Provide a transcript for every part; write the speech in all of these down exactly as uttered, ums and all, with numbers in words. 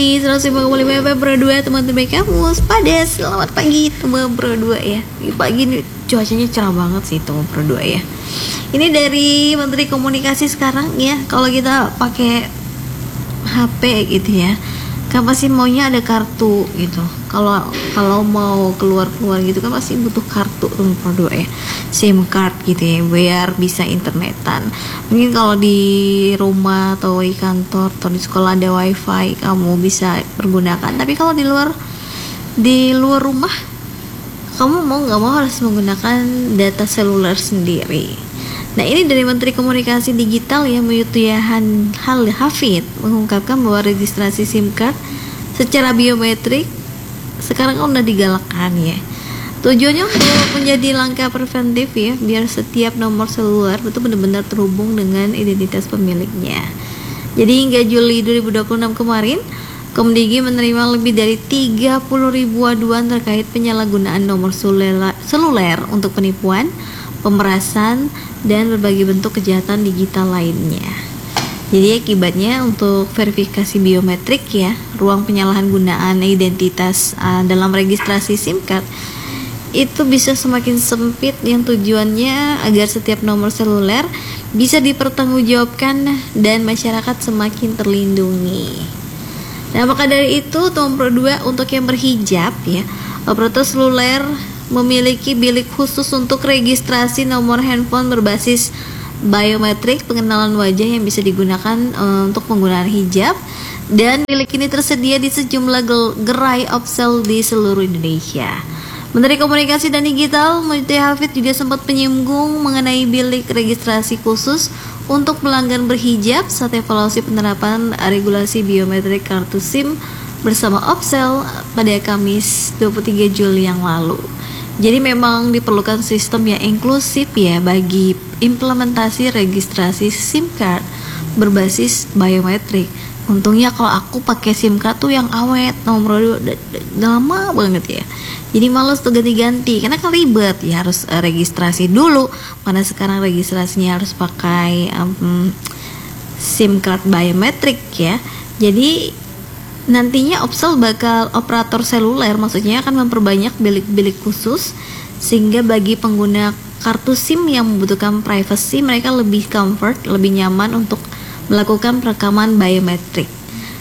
seratus lima koma lima F M Pro dua, teman-teman kamu pada selamat pagi teman Pro dua ya. Pagi ini cuacanya cerah banget sih teman Pro dua ya. Ini dari Menteri Komunikasi sekarang ya. Kalau kita pakai H P gitu ya, kan pasti maunya ada kartu gitu. Kalau kalau mau keluar-keluar gitu kan pasti butuh kartu teman Pro dua ya. SIM card gitu ya, biar bisa internetan. Mungkin kalau di rumah atau di kantor atau di sekolah ada wifi, kamu bisa pergunakan. Tapi kalau di luar di luar rumah, kamu mau nggak mau harus menggunakan data seluler sendiri. Nah, ini dari Menteri Komunikasi Digital ya, Muyutiyahan Hal Hafid mengungkapkan bahwa registrasi SIM card secara biometrik sekarang kan udah digalakkan ya. Tujuannya untuk menjadi langkah preventif ya, biar setiap nomor seluler itu benar-benar terhubung dengan identitas pemiliknya. Jadi hingga Juli dua ribu dua puluh enam kemarin, Komdigi menerima lebih dari tiga puluh ribu aduan terkait penyalahgunaan nomor seluler untuk penipuan, pemerasan, dan berbagai bentuk kejahatan digital lainnya. Jadi akibatnya untuk verifikasi biometrik ya, ruang penyalahan gunaan identitas uh, dalam registrasi SIM card itu bisa semakin sempit, yang tujuannya agar setiap nomor seluler bisa dipertanggungjawabkan dan masyarakat semakin terlindungi. Nah, maka dari itu teman Pro dua, untuk yang berhijab ya, operator seluler memiliki bilik khusus untuk registrasi nomor handphone berbasis biometrik pengenalan wajah yang bisa digunakan uh, untuk penggunaan hijab, dan bilik ini tersedia di sejumlah gerai Opsel di seluruh Indonesia. Menteri Komunikasi dan Digital Muyutiyahan Hafid juga sempat menyinggung mengenai bilik registrasi khusus untuk pelanggan berhijab saat evaluasi penerapan regulasi biometrik kartu SIM bersama Opsel pada Kamis dua puluh tiga Juli yang lalu. Jadi memang diperlukan sistem yang inklusif ya bagi implementasi registrasi SIM card berbasis biometrik. Untungnya kalau aku pakai SIM card tuh yang awet, nomor udah lama banget ya. Jadi males tuh ganti-ganti, karena kan ribet ya, harus uh, registrasi dulu. Mana sekarang registrasinya harus pakai um, SIM card biometrik ya. Jadi nantinya Opsel bakal operator seluler maksudnya akan memperbanyak bilik-bilik khusus, sehingga bagi pengguna kartu SIM yang membutuhkan privacy, mereka lebih comfort, lebih nyaman untuk melakukan perekaman biometrik.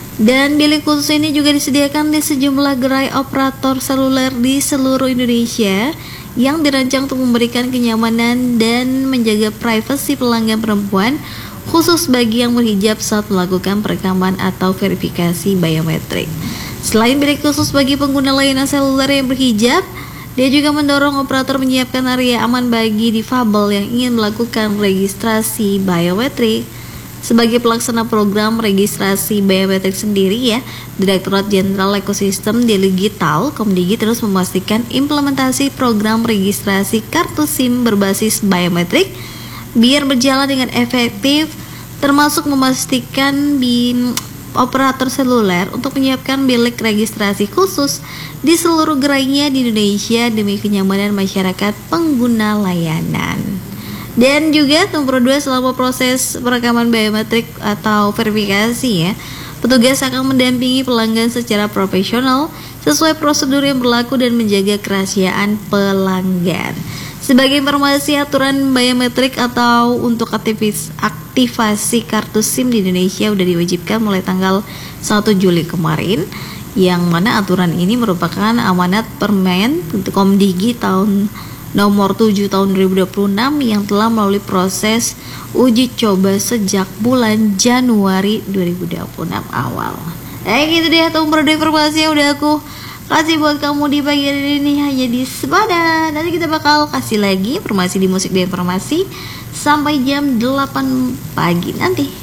Dan bilik khusus ini juga disediakan di sejumlah gerai operator seluler di seluruh Indonesia yang dirancang untuk memberikan kenyamanan dan menjaga privasi pelanggan perempuan, khusus bagi yang berhijab saat melakukan perekaman atau verifikasi biometrik. Selain bilik khusus bagi pengguna layanan seluler yang berhijab, dia juga mendorong operator menyiapkan area aman bagi difabel yang ingin melakukan registrasi biometrik. Sebagai pelaksana program registrasi biometrik sendiri ya, Direktorat Jenderal Ekosistem Digital Komdigi terus memastikan implementasi program registrasi kartu SIM berbasis biometrik biar berjalan dengan efektif, termasuk memastikan bin operator seluler untuk menyiapkan bilik registrasi khusus di seluruh gerainya di Indonesia demi kenyamanan masyarakat pengguna layanan. Dan juga nomor dua, selama proses perekaman biometrik atau verifikasi ya, petugas akan mendampingi pelanggan secara profesional sesuai prosedur yang berlaku dan menjaga kerahasiaan pelanggan. Sebagai informasi, aturan biometrik atau untuk aktivis, aktivasi kartu SIM di Indonesia sudah diwajibkan mulai tanggal satu Juli kemarin, yang mana aturan ini merupakan amanat Permen Komdigi tahun nomor tujuh tahun dua ribu dua puluh enam yang telah melalui proses uji coba sejak bulan Januari dua ribu dua puluh enam awal. Eh gitu deh tuh berdua informasi yang udah aku kasih buat kamu di pagi hari ini hanya di Sepada. Nanti kita bakal kasih lagi informasi di musik dan informasi sampai jam delapan pagi nanti.